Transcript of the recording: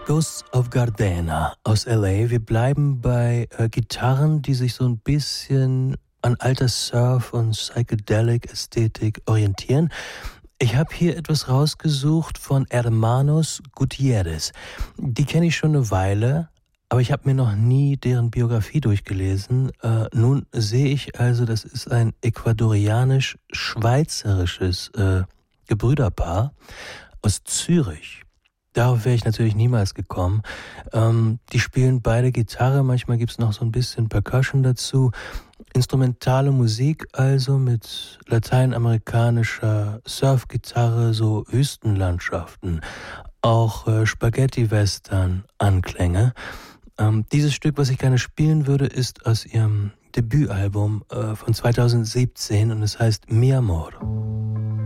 Ghosts of Gardena aus L.A. Wir bleiben bei Gitarren, die sich so ein bisschen an alter Surf- und Psychedelic-Ästhetik orientieren. Ich habe hier etwas rausgesucht von Hermanos Gutierrez. Die kenne ich schon eine Weile, aber ich habe mir noch nie deren Biografie durchgelesen. Nun sehe ich also, das ist ein ecuadorianisch-schweizerisches Gebrüderpaar aus Zürich. Darauf wäre ich natürlich niemals gekommen. Die spielen beide Gitarre, manchmal gibt es noch so ein bisschen Percussion dazu. Instrumentale Musik also mit lateinamerikanischer Surfgitarre, so Wüstenlandschaften, auch Spaghetti-Western-Anklänge. Dieses Stück, was ich gerne spielen würde, ist aus ihrem Debütalbum von 2017 und es heißt Mi Amor.